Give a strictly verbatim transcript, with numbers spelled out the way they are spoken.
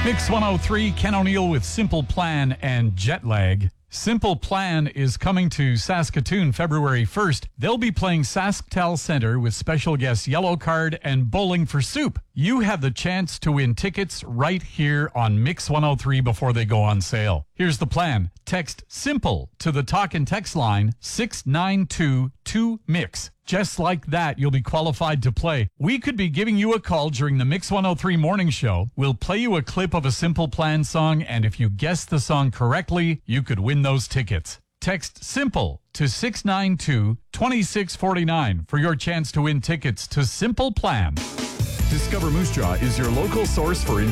Mix one oh three, Ken O'Neill with Simple Plan and Jet Lag. Simple Plan is coming to Saskatoon February first. They'll be playing SaskTel Centre with special guests Yellow Card and Bowling for Soup. You have the chance to win tickets right here on Mix one oh three before they go on sale. Here's the plan. Text SIMPLE to the talk and text line six nine two two mix. Just like that, you'll be qualified to play. We could be giving you a call during the Mix one oh three morning show. We'll play you a clip of a Simple Plan song, and if you guess the song correctly, you could win those tickets. Text SIMPLE to six nine two two six four nine for your chance to win tickets to Simple Plan. Discover Moose Jaw is your local source for